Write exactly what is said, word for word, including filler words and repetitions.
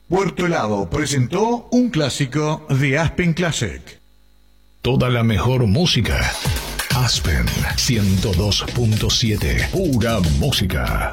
Puerto Helado presentó un clásico de Aspen Classic. Toda la mejor música. Aspen ciento dos punto siete. Pura música.